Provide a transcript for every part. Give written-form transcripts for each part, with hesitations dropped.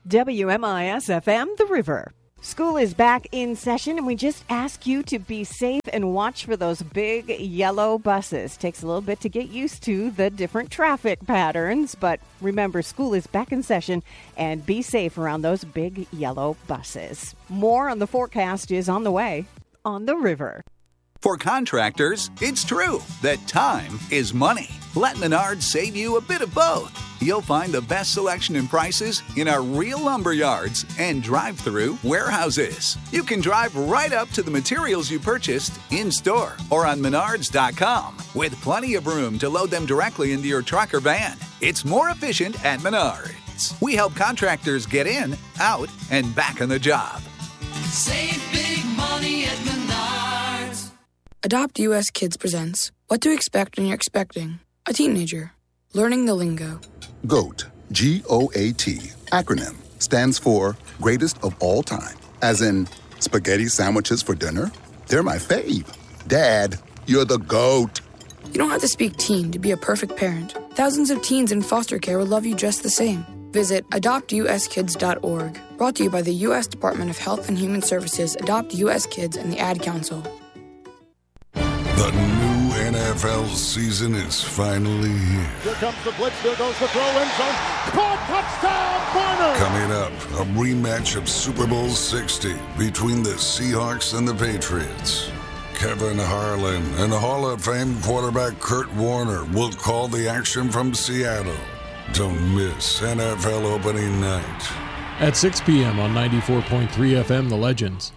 WMIS-FM, The River. School is back in session, and we just ask you to be safe and watch for those big yellow buses. Takes a little bit to get used to the different traffic patterns, but remember, school is back in session, and be safe around those big yellow buses. More on the forecast is on the way on The River. For contractors, it's true that time is money. Let Menards save you a bit of both. You'll find the best selection and prices in our real lumber yards and drive-through warehouses. You can drive right up to the materials you purchased in-store or on Menards.com with plenty of room to load them directly into your truck or van. It's more efficient at Menards. We help contractors get in, out, and back on the job. Save big money at Menards. Adopt US Kids presents What to Expect When You're Expecting a Teenager. Learning the lingo. GOAT, G-O-A-T, acronym, stands for Greatest of All Time. As in, spaghetti sandwiches for dinner? They're my fave. Dad, you're the GOAT. You don't have to speak teen to be a perfect parent. Thousands of teens in foster care will love you just the same. Visit adoptuskids.org. Brought to you by the U.S. Department of Health and Human Services, Adopt U.S. Kids, and the Ad Council. The new NFL season is finally here. Here comes the blitz, there goes the throw, end zone. Caught, touchdown, Warner! Coming up, a rematch of Super Bowl 60 between the Seahawks and the Patriots. Kevin Harlan and Hall of Fame quarterback Kurt Warner will call the action from Seattle. Don't miss NFL opening night. At 6 p.m. on 94.3 FM, The Legends.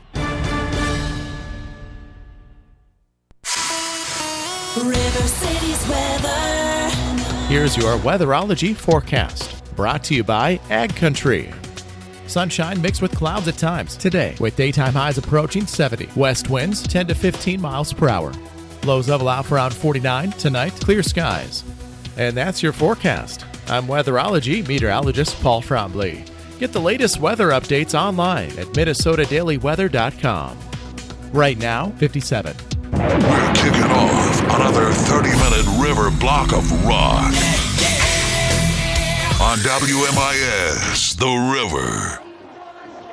River City's weather. Here's your weatherology forecast, brought to you by Ag Country. Sunshine mixed with clouds at times today, with daytime highs approaching 70. West winds 10 to 15 miles per hour. Lows level out for around 49 tonight, clear skies. And that's your forecast. I'm weatherology meteorologist Paul Frombley. Get the latest weather updates online at MinnesotaDailyWeather.com. Right now, 57. We're kicking off another 30-minute river block of rock on WMIS, The River.